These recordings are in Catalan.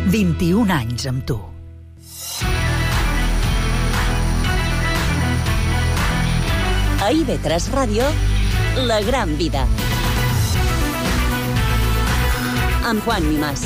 21 anys amb tu. A IB3 Ràdio, La Gran Vida. Amb Juan Mimàs.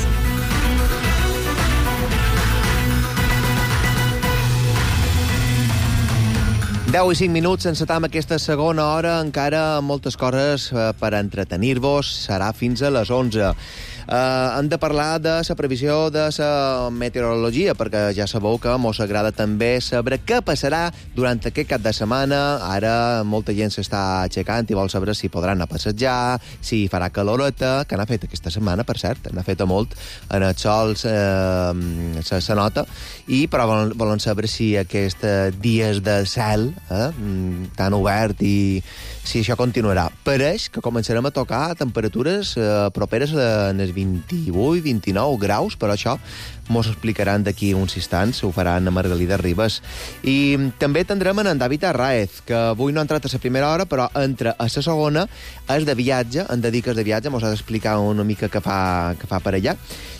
Deu i 5 minuts, encetam aquesta segona hora, encara moltes coses per entretenir-vos, serà fins a les 11. Hem de parlar de la previsió de la meteorologia, perquè ja sabeu que mos agrada també saber què passarà durant aquest cap de setmana. Ara molta gent s'està aixecant i vol saber si podran anar a passejar, si farà caloreta, que n'ha fet aquesta setmana, per cert, n'ha fet molt, en el sol se nota, però volen saber si aquests dies de cel tan obert i si això continuarà. Pareix que començarem a tocar temperatures properes als 28-29 graus, però això mos explicaran d'aquí uns instants, ho faran a Margalida Ribas. I també tindrem en David Arraez, que avui no ha entrat a la primera hora, però entra a la segona, és de viatge, en dediques de viatge, mos ha d'explicar una mica què fa per allà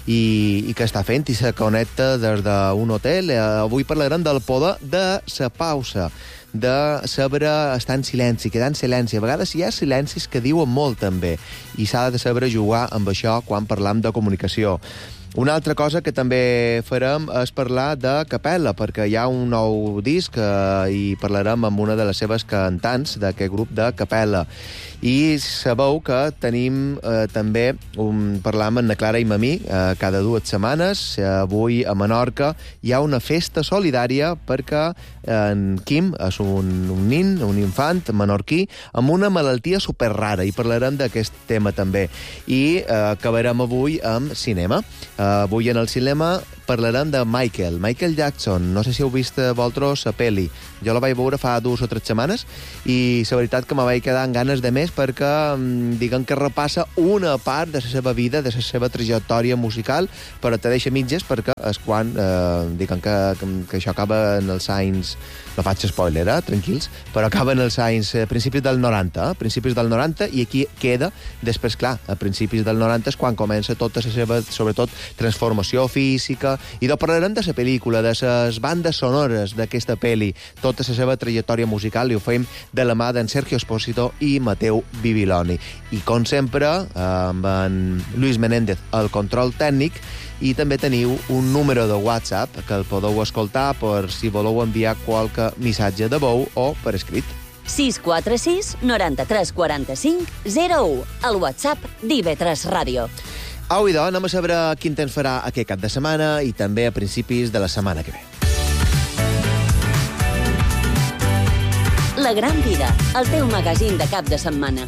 i què està fent, i se connecta des d'un hotel. Avui parlarem del poder de la pausa, de saber estar en silenci, quedar en silenci. A vegades hi ha silencis que diuen molt, també, i s'ha de saber jugar amb això quan parlam de comunicació. Una altra cosa que també farem és parlar de Capella, perquè hi ha un nou disc i parlarem amb una de les seves cantants d'aquest grup de Capella. I sabeu que tenim també, parlam amb na Clara i amb mi, cada 2 setmanes. Avui a Menorca hi ha una festa solidària perquè en Quim és un nin, un infant menorquí, amb una malaltia superrara, i parlarem d'aquest tema també. I acabarem avui amb cinema. Avui en el cinema parlarem de Michael Jackson. No sé si heu vist vosaltres la pel·li. Jo la vaig veure fa 2 o 3 setmanes i la veritat que me vaig quedar amb ganes de més, perquè diguem que repassa una part de la seva vida, de la seva trajectòria musical, però te deixa mitges, perquè és quan diguem que això acaba en els anys, no faig spoiler, tranquils, però acaba en els anys principis del 90, i aquí queda després, clar, a principis del 90 és quan comença tota la seva, sobretot, transformació física, i parlarem de la pel·lícula, de les bandes sonores d'aquesta pel·li, tota la seva trajectòria musical, i ho fem de la mà d'en Sergio Espósito i Mateu Bibiloni. I, com sempre, amb en Luis Menéndez al control tècnic, i també teniu un número de WhatsApp que el podeu escoltar per si voleu enviar qualque missatge de veu o per escrit. 646 93 45 01, el WhatsApp d'IB3 Ràdio. Au, idò, anem a saber quin temps farà aquest cap de setmana i també a principis de la setmana que ve. La Gran Vida, el teu magazín de cap de setmana.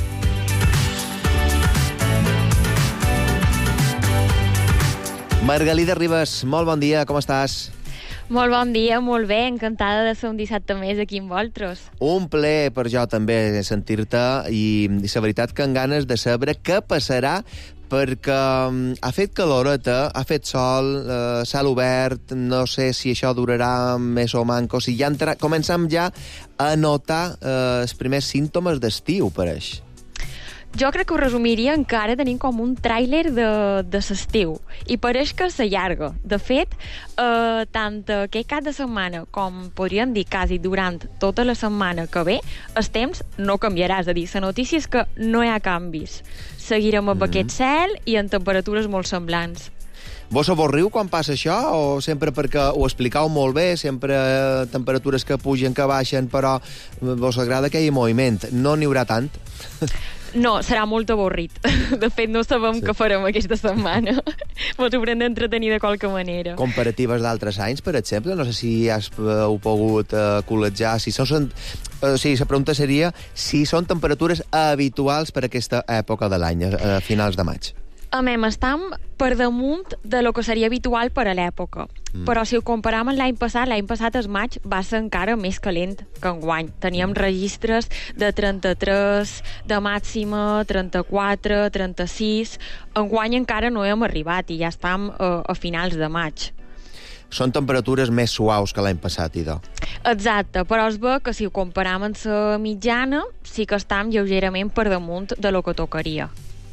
Margalida Ribas, molt bon dia, com estàs? Molt bon dia, molt bé, encantada de ser un dissabte més aquí amb vosaltres. Un plaer per jo també sentir-te, i la veritat que amb ganes de saber què passarà, perquè ha fet caloreta, ha fet sol, cel obert, no sé si això durarà més o manco, si ja començam ja a notar els primers símptomes d'estiu, pareix. Jo crec que ho resumiria encara tenint com un tràiler de l'estiu, i pareix que s'allarga. De fet, tant aquest cap de setmana com podríem dir quasi durant tota la setmana que ve, el temps no canviarà, és a dir, la notícia és que no hi ha canvis. Seguirem amb aquest cel i en temperatures molt semblants. Vos avorriu quan passa això, o sempre perquè ho expliqueu molt bé, sempre temperatures que pugen, que baixen, però vos agrada aquell moviment? No n'hi haurà tant? No, serà molt avorrit. De fet, no sabem què farem aquesta setmana. Ens haurem d'entretenir de qualque manera. Comparatives d'altres anys, per exemple? No sé si heu pogut col·legiar. La pregunta seria si són temperatures habituals per aquesta època de l'any, a finals de maig. Estem per damunt de lo que seria habitual per a l'època. Però si ho comparem amb l'any passat el maig va ser encara més calent que enguany. Teníem registres de 33 de màxima, 34, 36. Enguany encara no hem arribat i ja estem a finals de maig. Són temperatures més suaus que l'any passat, idò. Exacte, però es veu que si ho comparem amb la mitjana, sí que estem lleugerament per damunt de lo que tocaria.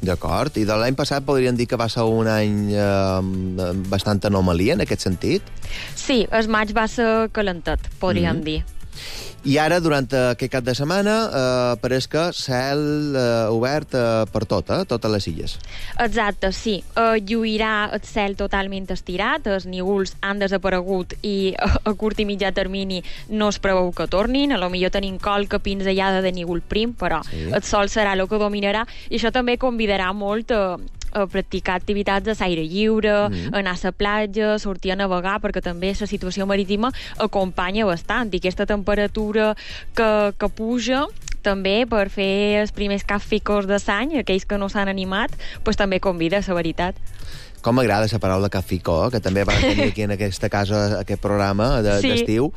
D'acord. I de l'any passat podríem dir que va ser un any bastant anomalia en aquest sentit? Sí, el maig va ser calentet, podríem dir. I ara, durant aquest cap de setmana, pareix que cel obert per totes les illes. Exacte, sí. Lluirà el cel totalment estirat, els nígols han desaparegut i a curt i mitjà termini no es preveu que tornin. A lo millor tenim qualque pinzellada de nígol prim, però el sol serà el que dominarà, i això també convidarà molt a practicar activitats a l'aire lliure, anar a la platja, sortir a navegar, perquè també la situació marítima acompanya bastant, i aquesta temperatura que puja també per fer els primers capficos de l'any, aquells que no s'han animat, pues també convida, la veritat. Com m'agrada la paraula capficó, que també van tenir aquí en aquesta casa, aquest programa d'estiu.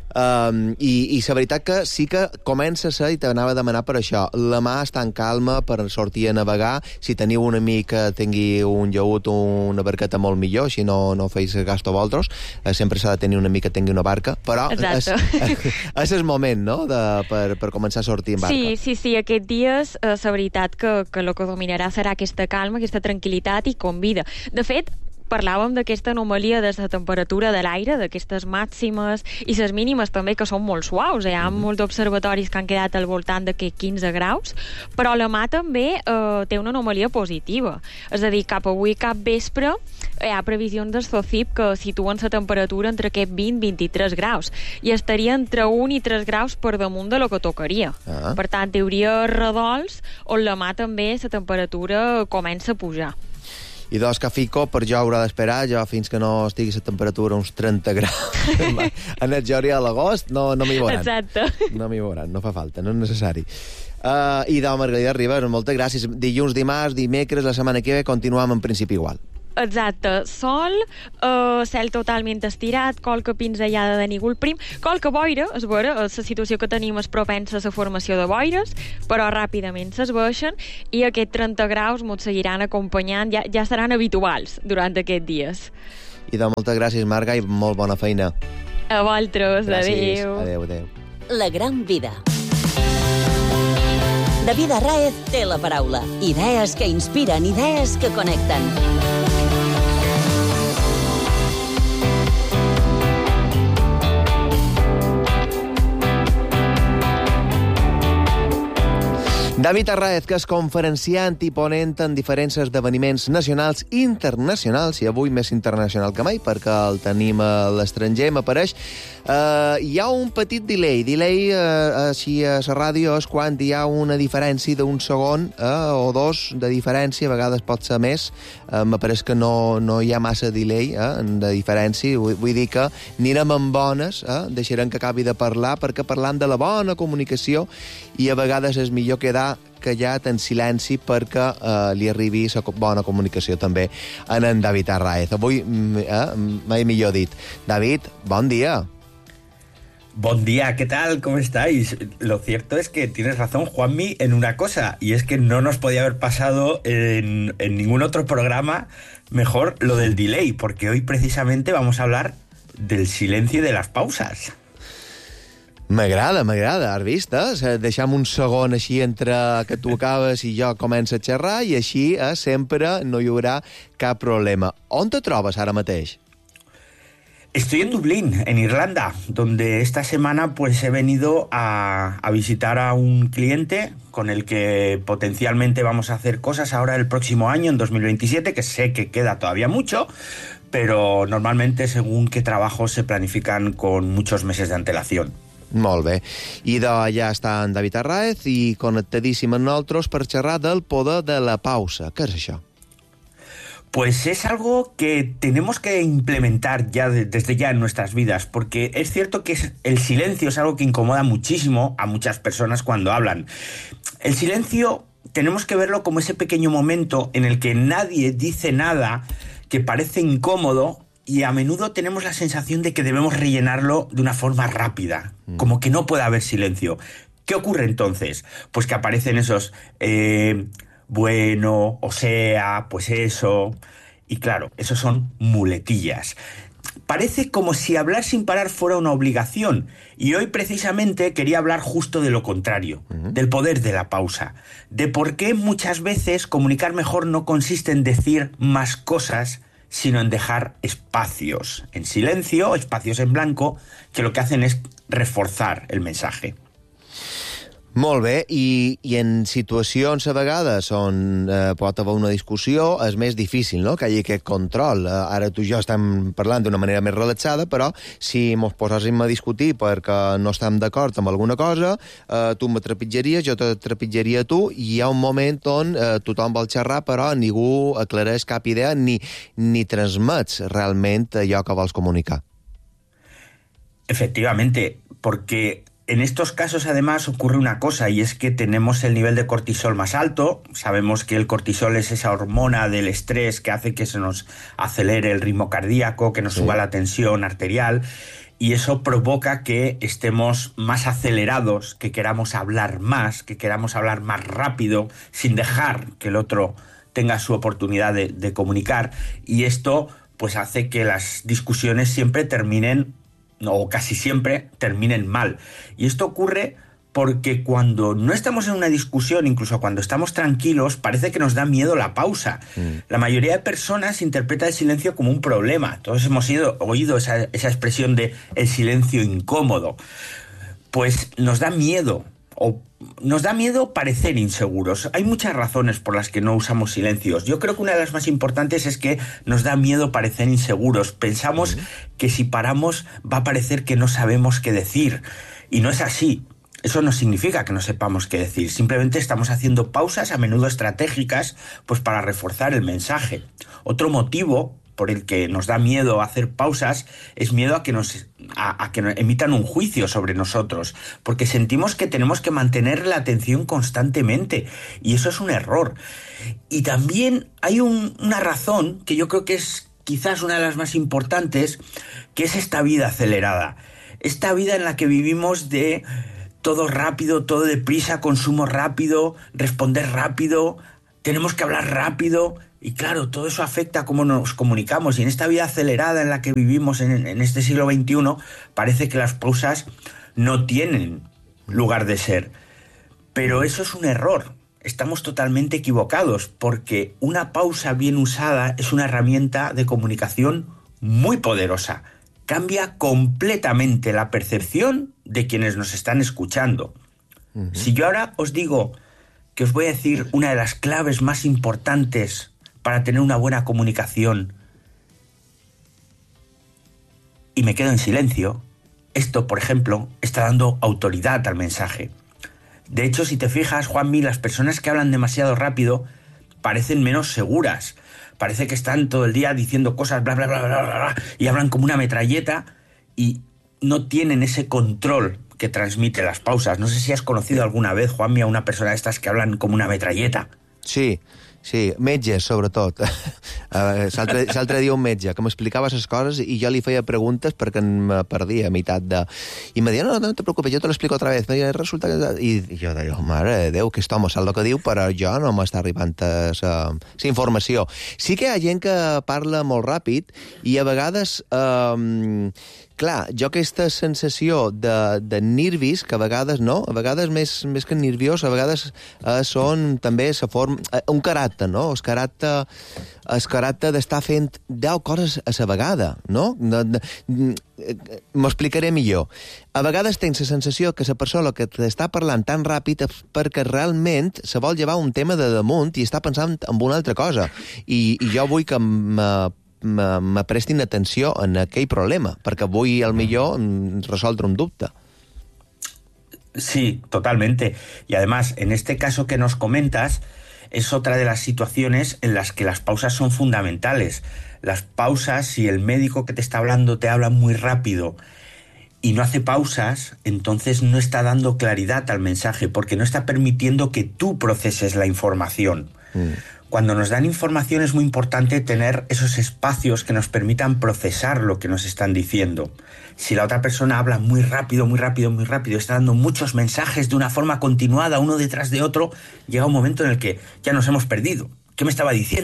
I la veritat que sí que comença a ser, i t'anava a demanar per això, la mà està en calma per sortir a navegar. Si teniu un amic que tingui un llaüt o una barqueta, molt millor, si no feis gasto vosaltres. Sempre s'ha de tenir un amic que tingui una barca, però és el moment, no?, per començar a sortir en barca. Sí, aquests dies la veritat que el que dominarà serà aquesta calma, aquesta tranquil·litat, i convida. De fet, parlàvem d'aquesta anomalia de la temperatura de l'aire, d'aquestes màximes i les mínimes també, que són molt suaus. Hi ha molts observatoris que han quedat al voltant d'aquests 15 graus, però la mà també té una anomalia positiva. És a dir, cap avui, cap vespre, hi ha previsions del SOCIP que situen la temperatura entre aquests 20-23 graus, i estaria entre 1 i 3 graus per damunt de lo que tocaria. Per tant, hi hauria redols on la mà també la temperatura comença a pujar. I dos Cafico, per jo haurà d'esperar, jo fins que no estigui la temperatura uns 30 graus en el juliol a l'agost, no m'hi veuran. Exacte. No m'hi veuran, no fa falta, no és necessari. I de Margarida Ribas, moltes gràcies. Dilluns, dimarts, dimecres, la setmana que ve, continuem en principi igual. Exacte, sol, cel totalment estirat, qualque pinzellada de nígol prim, qualque boira, és vera, la situació que tenim és propensa a la formació de boires, però ràpidament s'esbaixen, i aquests 30 graus ens seguiran acompanyant, ja seran habituals durant aquests dies. I de moltes gràcies, Marga, i molt bona feina. A vosaltres, adéu. Adéu. La gran vida. David Arráez té la paraula. Idees que inspiren, idees que connecten. David Arráez, que és conferenciant i ponent en diferents esdeveniments nacionals i internacionals, i avui més internacional que mai, perquè el tenim a l'estranger, m'apareix. Hi ha un petit delay. Així a la ràdio és quan hi ha una diferència d'un segon o dos de diferència, a vegades pot ser més. M'apareix que no hi ha massa delay de diferència. Vull dir que anirem amb bones, deixarem que acabi de parlar, perquè parlant de la bona comunicació, i a vegades és millor quedar callat en silenci perquè li arribi la bona comunicació també a en David Arráez. Avui, mai millor dit. David, bon dia. Buen día, ¿qué tal? ¿Cómo estáis? Lo cierto es que tienes razón, Juanmi, en una cosa, y es que no nos podía haber pasado en ningún otro programa mejor lo del delay, porque hoy precisamente vamos a hablar del silencio y de las pausas. M'agrada, has vist? Deixem un segon així entre que tu acabes i jo començo a xerrar, i així sempre no hi haurà cap problema. On te trobes ara mateix? Estoy en Dublín, en Irlanda, donde esta semana pues he venido a visitar a un cliente con el que potencialmente vamos a hacer cosas ahora el próximo año, en 2027, que sé que queda todavía mucho, pero normalmente según qué trabajos se planifican con muchos meses de antelación. Molt bé. I ja està en David Arráez i connectadíssim amb nosaltres per xerrar del poder de la pausa. Què és això? Pues es algo que tenemos que implementar ya desde ya en nuestras vidas, porque es cierto que el silencio es algo que incomoda muchísimo a muchas personas cuando hablan. El silencio tenemos que verlo como ese pequeño momento en el que nadie dice nada, que parece incómodo, y a menudo tenemos la sensación de que debemos rellenarlo de una forma rápida, como que no puede haber silencio. ¿Qué ocurre entonces? Pues que aparecen esos bueno, o sea, pues eso. Y claro, esos son muletillas. parece como si hablar sin parar fuera una obligación. Y hoy precisamente quería hablar justo de lo contrario, del poder de la pausa, de por qué muchas veces comunicar mejor no consiste en decir más cosas, sino en dejar espacios en silencio, espacios en blanco, que lo que hacen es reforzar el mensaje. Molt bé, i en situacions a vegades on pot haver una discussió és més difícil, no?, que hi hagi aquest control. Ara tu i jo estem parlant d'una manera més relaxada, però si mos poséssim a discutir perquè no estem d'acord amb alguna cosa, tu me trepitjaries, jo te trepitjaria a tu, i hi ha un moment on tothom vol xerrar, però ningú aclareix cap idea ni transmets realment allò que vols comunicar. Efectivamente, porque en estos casos, además, ocurre una cosa, y es que tenemos el nivel de cortisol más alto. Sabemos que el cortisol es esa hormona del estrés que hace que se nos acelere el ritmo cardíaco, que nos suba la tensión arterial, y eso provoca que estemos más acelerados, que queramos hablar más rápido, sin dejar que el otro tenga su oportunidad de comunicar, y esto pues hace que las discusiones siempre terminen, o casi siempre terminen mal. Y esto ocurre porque cuando no estamos en una discusión, incluso cuando estamos tranquilos, parece que nos da miedo la pausa. La mayoría de personas interpreta el silencio como un problema. Todos hemos oído esa expresión de el silencio incómodo. Pues nos da miedo, o nos da miedo parecer inseguros. Hay muchas razones por las que no usamos silencios. Yo creo que una de las más importantes es que nos da miedo parecer inseguros. Pensamos que si paramos va a parecer que no sabemos qué decir. Y no es así. Eso no significa que no sepamos qué decir. Simplemente estamos haciendo pausas, a menudo estratégicas, pues para reforzar el mensaje. Otro motivo por el que nos da miedo hacer pausas es miedo a que nos emitan un juicio sobre nosotros, porque sentimos que tenemos que mantener la atención constantemente, y eso es un error. Y también hay una razón que yo creo que es quizás una de las más importantes, que es esta vida acelerada, esta vida en la que vivimos de todo rápido, todo deprisa, consumo rápido, responder rápido, tenemos que hablar rápido. Y claro, todo eso afecta a cómo nos comunicamos. Y en esta vida acelerada en la que vivimos en este siglo XXI, parece que las pausas no tienen lugar de ser. Pero eso es un error. Estamos totalmente equivocados, porque una pausa bien usada es una herramienta de comunicación muy poderosa. Cambia completamente la percepción de quienes nos están escuchando. Si yo ahora os digo que os voy a decir una de las claves más importantes para tener una buena comunicación, y me quedo en silencio, esto, por ejemplo, está dando autoridad al mensaje. De hecho, si te fijas, Juanmi, las personas que hablan demasiado rápido parecen menos seguras. Parece que están todo el día diciendo cosas, bla, bla, bla, bla, bla, bla, y hablan como una metralleta, y no tienen ese control que transmite las pausas. No sé si has conocido alguna vez, Juanmi, a una persona de estas que hablan como una metralleta. Sí, metges, sobretot. L'altre dia un metge que m'explicava les coses i jo li feia preguntes perquè em perdia a meitat de... I em deia, no te preocupes, jo te l'explico otra vez. Resulta que... I jo deia, mare de Déu, aquest home sap el que diu, però jo no m'està arribant la informació. Sí que hi ha gent que parla molt ràpid i a vegades... Clar, jo aquesta sensació de nervis, que a vegades no, a vegades més que nerviós, a vegades són també un caràcter, no? El caràcter d'estar fent 10 coses a la vegada, no? M'explicaré millor. A vegades tens la sensació que la persona que t'està parlant tan ràpid és perquè realment se vol llevar un tema de damunt i està pensant en una altra cosa. I jo vull que me prestin atenció en aquell problema, perquè vull, al millor, resoldre un dubte. Sí, totalmente. Y además, en este caso que nos comentas, es otra de las situaciones en las que las pausas son fundamentales. Las pausas, si el médico que te está hablando te habla muy rápido y no hace pausas, entonces no está dando claridad al mensaje, porque no está permitiendo que tú proceses la información. Cuando nos dan información es muy importante tener esos espacios que nos permitan procesar lo que nos están diciendo. Si la otra persona habla muy rápido, está dando muchos mensajes de una forma continuada, uno detrás de otro, llega un momento en el que ya nos hemos perdido. ¿Qué me estaba diciendo?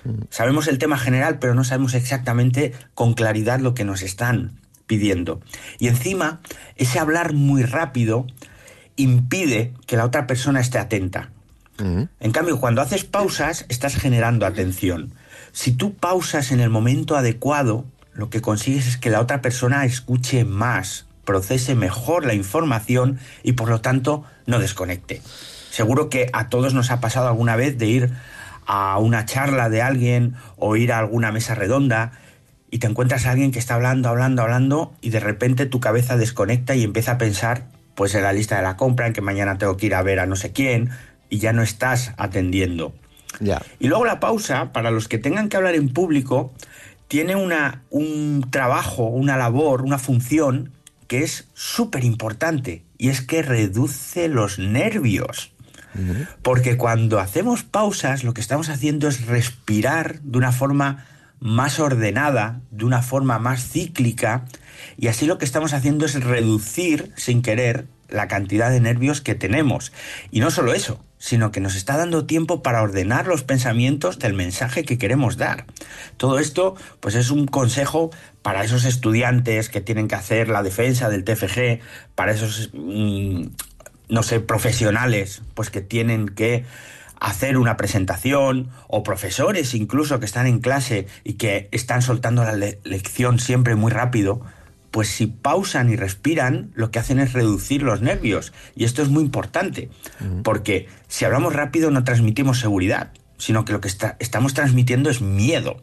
Sabemos el tema general, pero no sabemos exactamente con claridad lo que nos están pidiendo. Y encima, ese hablar muy rápido impide que la otra persona esté atenta. En cambio, cuando haces pausas, estás generando atención. Si tú pausas en el momento adecuado, lo que consigues es que la otra persona escuche más, procese mejor la información y, por lo tanto, no desconecte. Seguro que a todos nos ha pasado alguna vez de ir a una charla de alguien o ir a alguna mesa redonda y te encuentras a alguien que está hablando y de repente tu cabeza desconecta y empieza a pensar pues en la lista de la compra, en que mañana tengo que ir a ver a no sé quién, y ya no estás atendiendo. Ya. Y luego la pausa, para los que tengan que hablar en público, tiene un trabajo, una labor, una función que es súper importante, y es que reduce los nervios. Porque cuando hacemos pausas, lo que estamos haciendo es respirar de una forma más ordenada, de una forma más cíclica, y así lo que estamos haciendo es reducir, sin querer, la cantidad de nervios que tenemos. Y no solo eso, sino que nos está dando tiempo para ordenar los pensamientos del mensaje que queremos dar. Todo esto, pues es un consejo para esos estudiantes que tienen que hacer la defensa del TFG, para esos, profesionales, pues que tienen que hacer una presentación, o profesores incluso que están en clase y que están soltando la lección siempre muy rápido. Pues si pausan y respiran, lo que hacen es reducir los nervios. Y esto es muy importante, porque si hablamos rápido no transmitimos seguridad, sino que lo que estamos transmitiendo es miedo.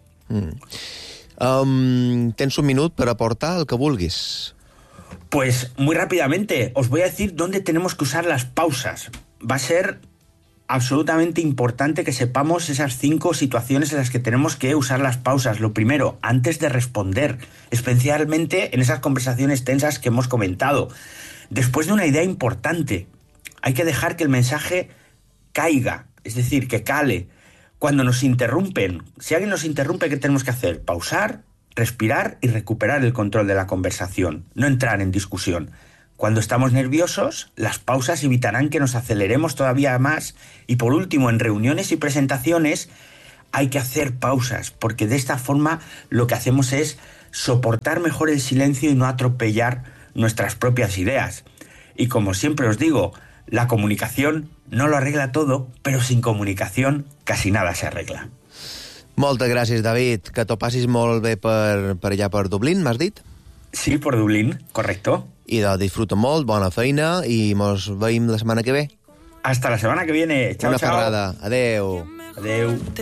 Tens un minut per aportar el que vulguis. Pues muy rápidamente, os voy a decir dónde tenemos que usar las pausas. Va a ser absolutamente importante que sepamos esas 5 situaciones en las que tenemos que usar las pausas. Lo primero, antes de responder, especialmente en esas conversaciones tensas que hemos comentado. Después de una idea importante, hay que dejar que el mensaje caiga, es decir, que cale. Cuando nos interrumpen, si alguien nos interrumpe, ¿qué tenemos que hacer? Pausar, respirar y recuperar el control de la conversación, no entrar en discusión. Cuando estamos nerviosos, las pausas evitarán que nos aceleremos todavía más. Y por último, en reuniones y presentaciones hay que hacer pausas, porque de esta forma lo que hacemos es soportar mejor el silencio y no atropellar nuestras propias ideas. Y como siempre os digo, la comunicación no lo arregla todo, pero sin comunicación casi nada se arregla. Moltes gràcies, David. Que t'ho passis molt bé per allà per Dublín, m'has dit? Sí, por Dublín, correcto. I disfruta molt, bona feina, i mos veiem la setmana que ve. Hasta la semana que viene. Chao, Una chao. ferrada. Adeu. Adeu.